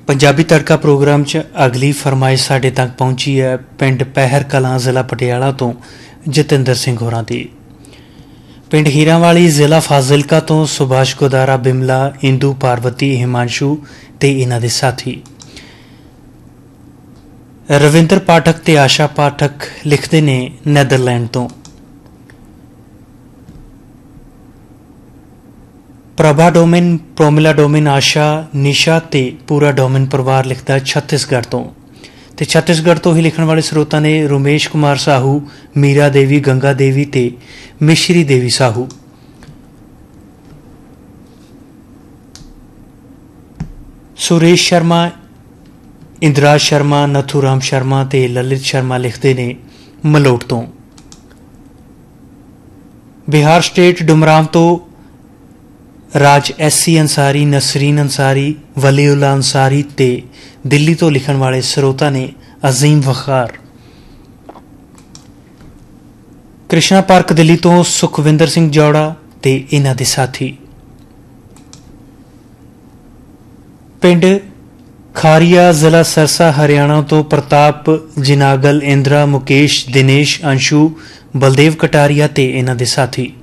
पंजाबी तड़का programme च अगली फरमाइश साढ़े तक पहुंची है पिंड पैहर कलां जिला पटियाला तो जतिंदर सिंह होरां दी। पिंड हीरांवाली जिला फाजिलका तो सुभाष गोदारा बिमला इंदू पार्वती हिमांशु ते इन्हां दे साथी रविंदर पाठक ते आशा पाठक लिखते ने नैदरलैंड तो। प्रभा डोमिन प्रोमिला डोमिन आशा निशा ते पूरा डोमिन परिवार लिखता छत्तीसगढ़ तो। ते छत्तीसगढ़ तो ही लिखण वाले स्रोतां ने रुमेश कुमार साहू मीरा देवी गंगा देवी ते मिश्री देवी साहू। सुरेश शर्मा इंद्राज शर्मा नथूराम शर्मा ते ललित शर्मा लिखते ने मलोट तो। बिहार स्टेट डुमराव तो राज एससी अंसारी नसरीन अंसारी वलीउल्ला अंसारी ते दिल्ली तो लिखण वाले स्रोता ने अजीम वखार। कृष्णा पार्क दिल्ली तो सुखविंदर सिंह जौड़ा ते इन्हां दे साथी। पिंड खारिया जिला सरसा हरियाणा तो प्रताप जिनागल इंद्रा मुकेश दिनेश अंशु बलदेव कटारिया ते इन्हां दे साथी।